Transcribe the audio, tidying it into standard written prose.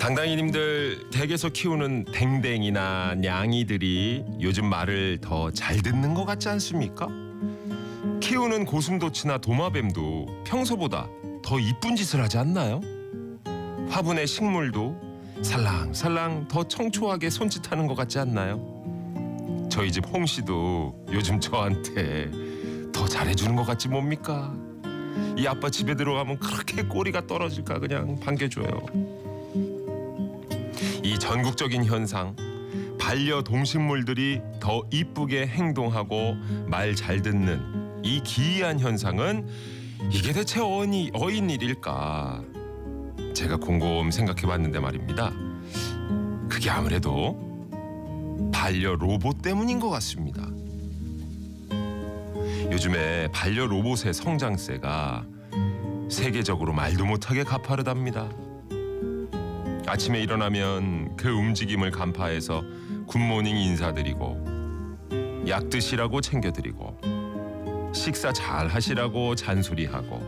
당당이님들 댁에서 키우는 댕댕이나 냥이들이 요즘 말을 더 잘 듣는 것 같지 않습니까? 키우는 고슴도치나 도마뱀도 평소보다 더 이쁜 짓을 하지 않나요? 화분의 식물도 살랑살랑 더 청초하게 손짓하는 것 같지 않나요? 저희 집 홍씨도 요즘 저한테 더 잘해주는 것 같지 뭡니까? 이 아빠 집에 들어가면 그렇게 꼬리가 떨어질까 그냥 반겨줘요. 이 전국적인 현상, 반려동식물들이 더 이쁘게 행동하고 말 잘 듣는 이 기이한 현상은 이게 대체 어인 일일까? 제가 곰곰 생각해봤는데 말입니다. 그게 아무래도 반려 로봇 때문인 것 같습니다. 요즘에 반려 로봇의 성장세가 세계적으로 말도 못하게 가파르답니다. 아침에 일어나면 그 움직임을 간파해서 굿모닝 인사드리고 약 드시라고 챙겨드리고 식사 잘 하시라고 잔소리하고